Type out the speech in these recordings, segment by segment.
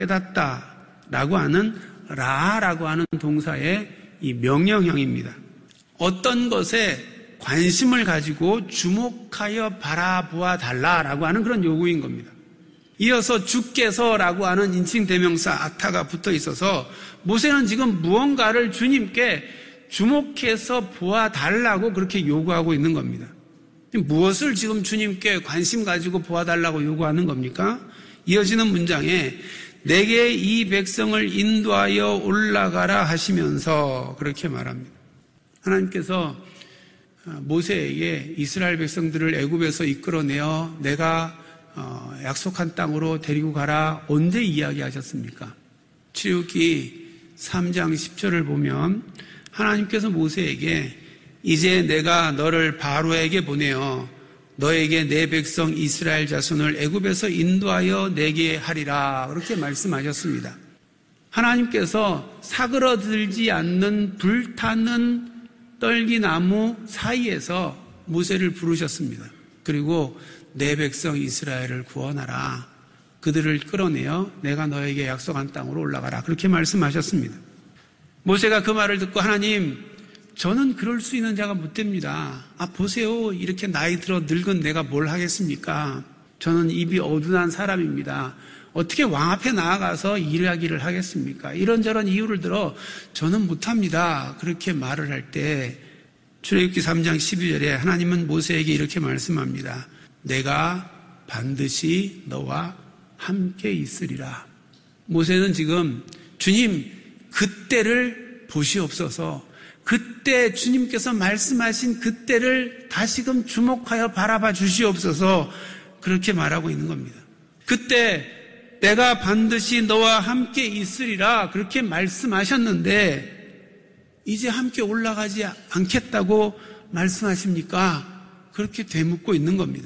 깨닫다라고 하는 라라고 하는 동사의 이 명령형입니다. 어떤 것에 관심을 가지고 주목하여 바라보아 달라라고 하는 그런 요구인 겁니다. 이어서 주께서라고 하는 인칭 대명사 아타가 붙어 있어서 모세는 지금 무언가를 주님께 주목해서 보아달라고 그렇게 요구하고 있는 겁니다. 무엇을 지금 주님께 관심 가지고 보아달라고 요구하는 겁니까? 이어지는 문장에 내게 이 백성을 인도하여 올라가라 하시면서 그렇게 말합니다. 하나님께서 모세에게 이스라엘 백성들을 애굽에서 이끌어내어 내가 약속한 땅으로 데리고 가라 언제 이야기하셨습니까? 출애굽기 3장 10절을 보면 하나님께서 모세에게 이제 내가 너를 바로에게 보내어 너에게 내 백성 이스라엘 자손을 애굽에서 인도하여 내게 하리라 그렇게 말씀하셨습니다. 하나님께서 사그러들지 않는 불타는 떨기나무 사이에서 모세를 부르셨습니다. 그리고 내 백성 이스라엘을 구원하라. 그들을 끌어내어 내가 너에게 약속한 땅으로 올라가라. 그렇게 말씀하셨습니다. 모세가 그 말을 듣고 하나님, 저는 그럴 수 있는 자가 못 됩니다. 보세요. 이렇게 나이 들어 늙은 내가 뭘 하겠습니까? 저는 입이 어둔한 사람입니다. 어떻게 왕 앞에 나아가서 이야기를 하겠습니까? 이런저런 이유를 들어 저는 못합니다. 그렇게 말을 할 때 출애굽기 3장 12절에 하나님은 모세에게 이렇게 말씀합니다. 내가 반드시 너와 함께 있으리라. 모세는 지금 주님 그때를 보시옵소서, 그때 주님께서 말씀하신 그때를 다시금 주목하여 바라봐 주시옵소서 그렇게 말하고 있는 겁니다. 그때 내가 반드시 너와 함께 있으리라 그렇게 말씀하셨는데 이제 함께 올라가지 않겠다고 말씀하십니까? 그렇게 되묻고 있는 겁니다.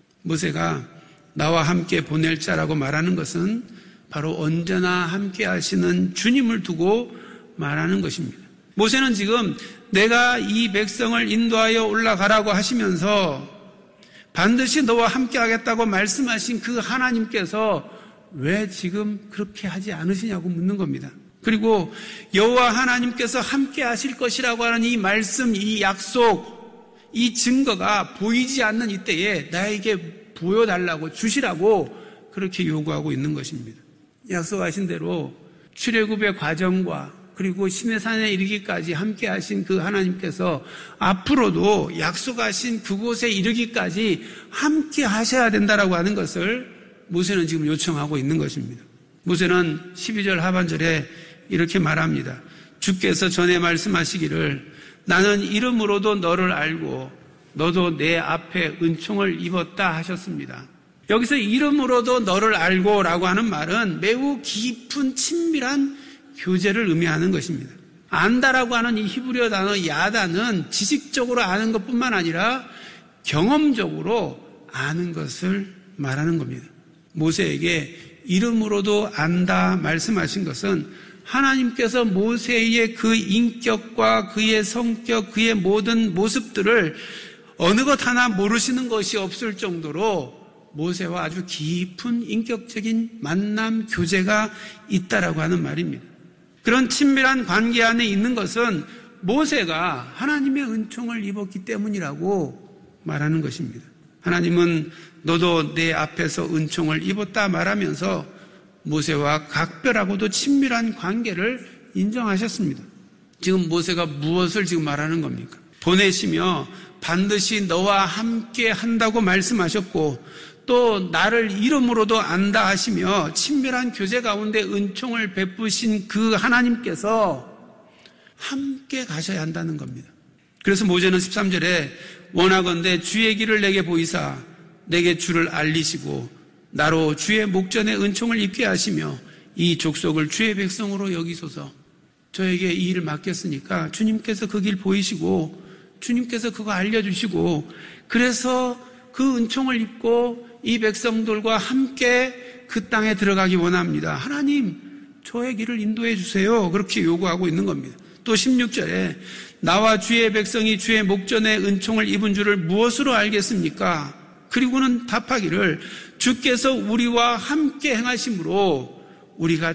모세가 나와 함께 보낼 자라고 말하는 것은 바로 언제나 함께 하시는 주님을 두고 말하는 것입니다. 모세는 지금 내가 이 백성을 인도하여 올라가라고 하시면서 반드시 너와 함께 하겠다고 말씀하신 그 하나님께서 왜 지금 그렇게 하지 않으시냐고 묻는 겁니다. 그리고 여호와 하나님께서 함께 하실 것이라고 하는 이 말씀, 이 약속, 이 증거가 보이지 않는 이때에 나에게 보여달라고 주시라고 그렇게 요구하고 있는 것입니다. 약속하신 대로 출애굽의 과정과 그리고 시내산에 이르기까지 함께 하신 그 하나님께서 앞으로도 약속하신 그곳에 이르기까지 함께 하셔야 된다라고 하는 것을 모세는 지금 요청하고 있는 것입니다. 모세는 12절 하반절에 이렇게 말합니다. 주께서 전에 말씀하시기를 나는 이름으로도 너를 알고 너도 내 앞에 은총을 입었다 하셨습니다. 여기서 이름으로도 너를 알고 라고 하는 말은 매우 깊은 친밀한 교제를 의미하는 것입니다. 안다라고 하는 이 히브리어 단어 야다는 지식적으로 아는 것뿐만 아니라 경험적으로 아는 것을 말하는 겁니다. 모세에게 이름으로도 안다 말씀하신 것은 하나님께서 모세의 그 인격과 그의 성격, 그의 모든 모습들을 어느 것 하나 모르시는 것이 없을 정도로 모세와 아주 깊은 인격적인 만남, 교제가 있다라고 하는 말입니다. 그런 친밀한 관계 안에 있는 것은 모세가 하나님의 은총을 입었기 때문이라고 말하는 것입니다. 하나님은 너도 내 앞에서 은총을 입었다 말하면서 모세와 각별하고도 친밀한 관계를 인정하셨습니다. 지금 모세가 무엇을 지금 말하는 겁니까? 보내시며 반드시 너와 함께 한다고 말씀하셨고 또 나를 이름으로도 안다 하시며 친밀한 교제 가운데 은총을 베푸신 그 하나님께서 함께 가셔야 한다는 겁니다. 그래서 모세는 13절에 원하건대 주의 길을 내게 보이사 내게 주를 알리시고 나로 주의 목전에 은총을 입게 하시며 이 족속을 주의 백성으로 여기소서. 저에게 이 일을 맡겼으니까 주님께서 그 길 보이시고 주님께서 그거 알려주시고 그래서 그 은총을 입고 이 백성들과 함께 그 땅에 들어가기 원합니다. 하나님 저의 길을 인도해 주세요. 그렇게 요구하고 있는 겁니다. 또 16절에 나와 주의 백성이 주의 목전에 은총을 입은 줄을 무엇으로 알겠습니까? 그리고는 답하기를 주께서 우리와 함께 행하심으로 우리가